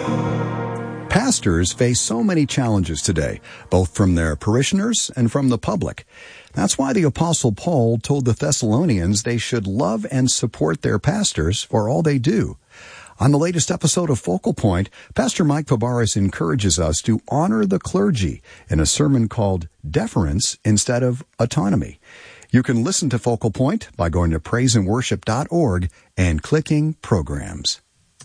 Pastors face so many challenges today, both from their parishioners and from the public. That's why the Apostle Paul told the Thessalonians they should love and support their pastors for all they do. On the latest episode of Focal Point, Pastor Mike Fabarez encourages us to honor the clergy in a sermon called Deference Instead of Autonomy. You can listen to Focal Point by going to praiseandworship.org and clicking Programs.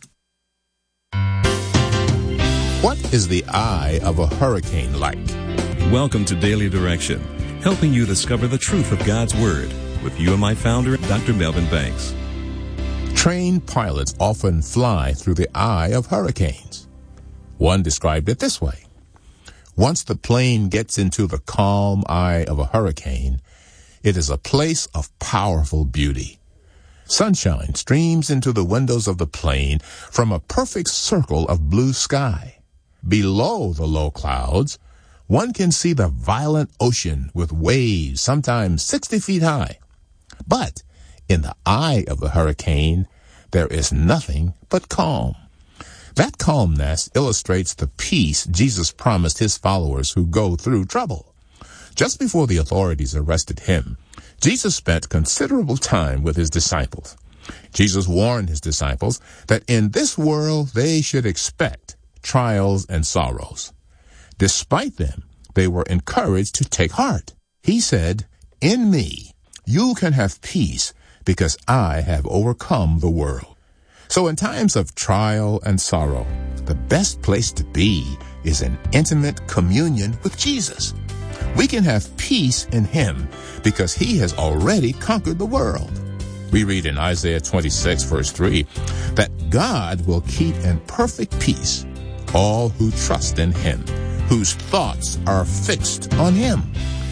What is the eye of a hurricane like? Welcome to Daily Direction, helping you discover the truth of God's Word with you and my founder, Dr. Melvin Banks. Trained pilots often fly through the eye of hurricanes. One described it this way. Once the plane gets into the calm eye of a hurricane, it is a place of powerful beauty. Sunshine streams into the windows of the plane from a perfect circle of blue sky. Below the low clouds, one can see the violent ocean with waves sometimes 60 feet high. But in the eye of the hurricane, there is nothing but calm. That calmness illustrates the peace Jesus promised his followers who go through trouble. Just before the authorities arrested him, Jesus spent considerable time with his disciples. Jesus warned his disciples that in this world they should expect trials and sorrows. Despite them, they were encouraged to take heart. He said, "In me, you can have peace because I have overcome the world." So in times of trial and sorrow, the best place to be is in intimate communion with Jesus. We can have peace in him because he has already conquered the world. We read in Isaiah 26, verse 3, that God will keep in perfect peace all who trust in him, whose thoughts are fixed on him.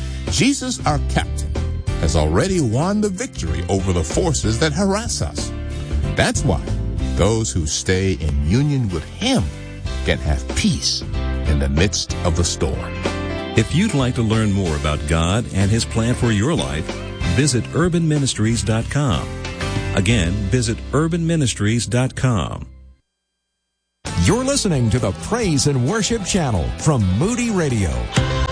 Jesus, our captain, has already won the victory over the forces that harass us. That's why those who stay in union with him can have peace in the midst of the storm. If you'd like to learn more about God and his plan for your life, visit urbanministries.com. Again, visit urbanministries.com. You're listening to the Praise and Worship Channel from Moody Radio.